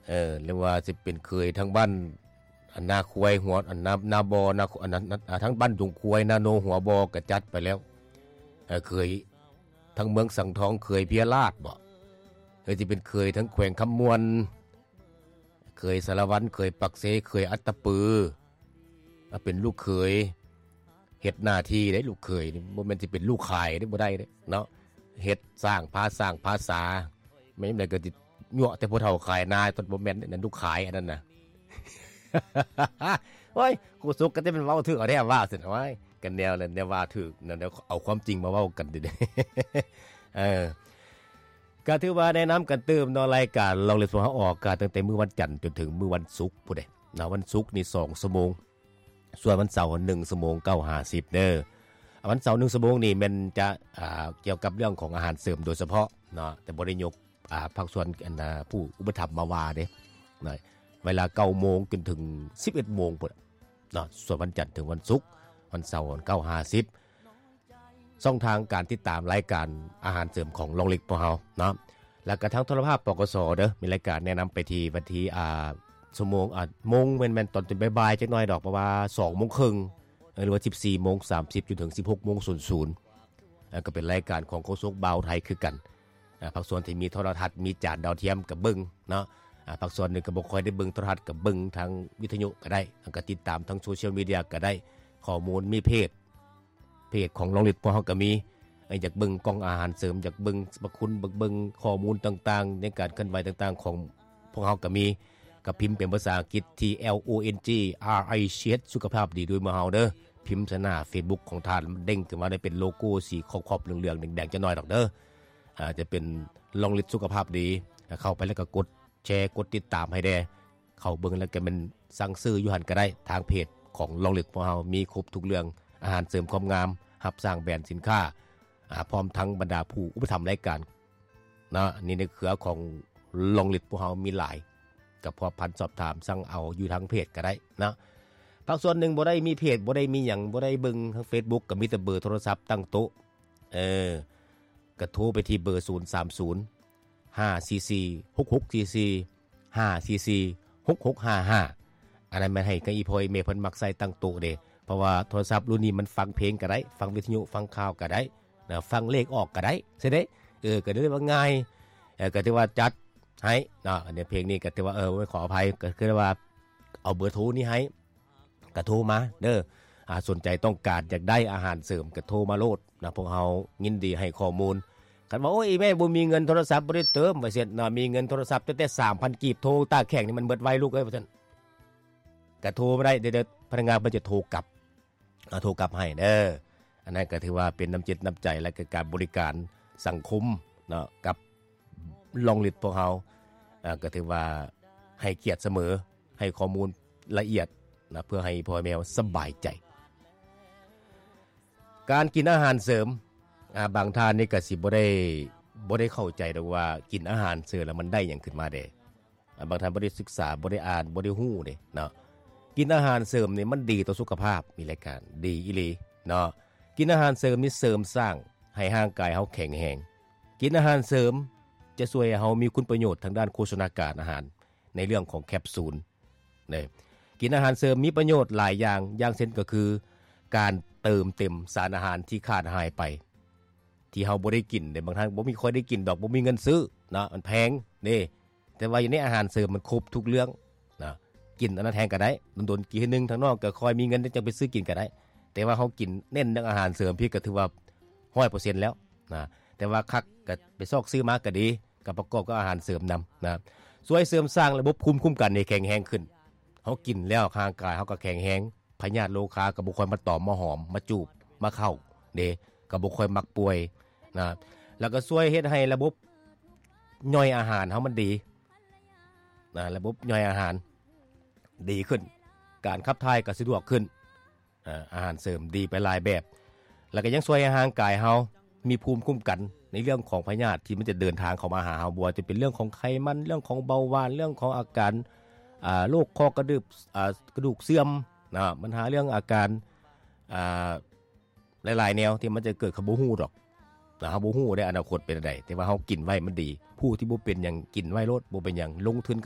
เรียกว่าสิเป็นเคยทั้งบ้านอันนาควยหัวอันนาบอนาอันนั้นทั้งบ้านดงควยนาโนหัวบอกระจัดไปแล้วเคยทั้งเมืองสังทองเคยเพียราชบ่สิเป็นเคยทั้งแขวงคำมวนเคยสารวัตรเคยปักเสเคยอัตตปือเป็นลูกเคยเฮ็ดหน้าที่ได้ลูกเคยนี่บ่แม่นสิเป็นลูกขายได้บ่ได้เด้เนาะเฮ็ดสร้างภาษาไม่ได้ก็สิยั่วแต่ผู้เฒ่าขายนาต้นบ่แม่นนั่นลูกขายอันนั้นน่ะ โอ้ยกูสุกก็จะเป็นเว้าถึกเอาแท้ว่าซั่นว่ากันแนวนั้นแนวว่าถึกแนวเอาความจริงมาเว้ากันดิก็ถือว่าแนะนำกันเติมในรายการลองเล่นของเฮาออกกันตั้งแต่มื้อวันจันทร์จนถึงมื้อวันศุกร์พุ่นเด้นะวันศุกร์นี่2ชั่วโมงส่วนวันเสาร์1ชั่วโมง9:50เด้อวันเสาร์1ชั่วโมงนี่มันจะเกี่ยวกับเรื่องของอาหารเสริมโดยเฉพาะเนาะแต่บ่ได้ยกภาคส่วนอันผู้อุปถัมภ์มาว่าเด้นะเวลา 9:00 นจนถึง 11:00 นพุ่นเนาะส่วนวันจันทร์ถึงวันศุกร์วันเสาร์9:50ช่องทางการติดตามรายการอาหารเสริมของโรงเรียนพวกเฮาเนาะแล้วก็ทางโทรภาพปกสเด้อมีรายการแนะนำไปที่วันที่ชั่วโมงโมงแม่นๆตอนบ่ายๆจักหน่อยดอกเพราะว่า 2:30 นหรือว่า 14:30 จนถึง 16:00 นก็เป็นรายการของโฆษกบ่าวไทยคือกันภาคส่วนที่มีโทรทัศน์มีจานดาวเทียมก็เบิ่งเนาะภาคส่วนนึงก็บ่ค่อยได้เบิ่งโทรทัศน์ก็เบิ่งทางวิทยุก็ได้ก็ติดตามทางโซเชียลมีเดียก็ได้ข้อมูลมีเพจของโรงเรียนพวกเฮาก็มีอยากเบิ่งกล่องอาหารเสริมอยากเบิ่งสรรพคุณเบิ่งข้อมูลต่างๆในการเคลื่อนไหวต่างๆของพวกเฮาก็มีก็พิมพ์เป็นภาษาอังกฤษ TLONGRICH สุขภาพดีด้วยมื้อเฮาเด้อพิมพ์หน้า Facebook ของท่านมันเด้งขึ้นมาได้เป็นโลโก้สีขอบๆเหลืองๆแดงๆจะน้อยดอกเด้อจะเป็นโรงเรียนสุขภาพดีเข้าไปแล้วก็กดแชร์กดติดตามให้แด่เข้าเบิ่งแล้วก็มันสั่งซื้ออยู่หั่นก็ได้ทางเพจของโรงเรียนพวกเฮามีครบทุกเรื่องอาหารเสริมความงามรับสร้างแบรนด์สินค้าพร้อมทั้งบรรดาผู้อุปถัมภ์รายการนะนี่ในเครือของโรงเรียนพวกเฮามีหลายก็พอพันสอบถามสั่งเอาอยู่ทางเพจก็ได้นะภาคส่วนหนึ่งบ่ได้มีเพจบ่ได้มีหยังบ่ได้เบิ่งทาง Facebook ก็มีแต่เบอร์โทรศัพท์ตั้งโต๊ะก็โทรไปที่เบอร์030 544 6644 544 6655อันนั้นมันให้กับอีพ่ออีแม่เพิ่นมักใส่ตั้งโต๊ะเด้เพราะว่าโทรศัพท์รุ่นนี้มันฟังเพลงก็ได้ฟังวิทยุฟังข่าวก็ได้นะฟังเลขออกก็ได้ใช่เด้ก็ได้ว่าง่ายก็ถือว่าจัดให้เนาะอันนี้เพลงนี้ก็ถือว่าขออภัยก็คือว่าเอาเบอร์โทรนี้ให้ก็โทรมาเด้อสนใจต้องการอยากได้อาหารเสริมก็โทรมาโลดนะพวกเฮายินดีให้ข้อมูลกันว่าโอ้ยแม่บ่มีเงินโทรศัพท์บ่ได้เติมว่าเสร็จนะมีเงินโทรศัพท์แต่ 3,000 กีบโทรตาแข็งนี่มันเบิดไวลูกเอ้ยว่าซั่นก็โทรมาได้เดี๋ยวพนักงานเพิ่นจะโทรกลับให้เด้ออันนั้นก็ถือว่าเป็นน้ำจิตน้ำใจและก็การบริการสังคมเนาะกับโรงเรียนพวกเฮาก็ถือว่าให้เกียรติเสมอให้ข้อมูลละเอียดนะเพื่อให้พ่อแม่สบายใจการกินอาหารเสริมบางท่านนี่ก็สิบ่ได้เข้าใจดอกว่ากินอาหารเสริมแล้วมันได้หยังขึ้นมาเด้บางท่านบ่ได้ศึกษาบ่ได้อ่านบ่ได้ฮู้เด้เนาะกินอาหารเสริมนี่มันดีต่อสุขภาพมีรายการดีอีหลีเนาะกินอาหารเสริมนี่เสริมสร้างให้ร่างกายเฮาแข็งแรงกินอาหารเสริมจะช่วยให้เฮามีคุณประโยชน์ทางด้านโภชนาการอาหารในเรื่องของแคปซูลนี่กินอาหารเสริมมีประโยชน์หลายอย่างอย่างเช่นก็คือการเติมเต็มสารอาหารที่ขาดหายไปที่เฮาบ่ได้กินแต่บางท่านบ่มีค่อยได้กินดอกบ่มีเงินซื้อนะมันแพงนี่แต่ว่าอยู่ในอาหารเสริมมันครบทุกเรื่องนะกินอันนั้นแทนก็ได้โดนๆกินนึงทางนอกก็ค่อยมีเงินจังไปซื้อกินก็ได้แต่ว่าเฮากินเน้นเรื่องอาหารเสริมพี่ก็ถือว่า 100% แล้วนะแต่ว่าคักก็ไปซอกซื้อมาก็ดีก็ประกอบกับอาหารเสริมนำนะช่วยเสริมสร้างระบบภูมิคุ้มกันให้แข็งแรงขึ้นเฮากินแล้วร่างกายเฮาก็แข็งแรงพยาธิโรคาก็บ่ค่อยมาตอมมาหอมมาจูบมาเข้าเด้ก็บ่ค่อยมักป่วยนะแล้วก็ช่วยเฮ็ดให้ระบบย่อยอาหารเฮามันดีนะระบบย่อยอาหารดีขึ้นการขับถ่ายก็สะดวกขึ้นอาหารเสริมดีไปหลายแบบแล้วก็ยังช่วยให้ร่างกายเฮามีภูมิคุ้มกันในเรื่องของพยาธิที่มันจะเดินทางเข้ามาหาเฮาบ่ว่าจะเป็นเรื่องของไขมันเรื่องของเบาหวานเรื่องของอาการโรคคอกระดูกเสื่อมนะมันหาเรื่องอาการหลายๆแนวที่มันจะเกิดกับบ่ฮู้ดอกนะเฮาบ่ฮู้ได้อนาคตเป็นจังไดแต่ว่าเฮากินไว้มันดีผู้ที่บ่เป็นหยังกินไว้โลดบ่เป็นหยังลงทุน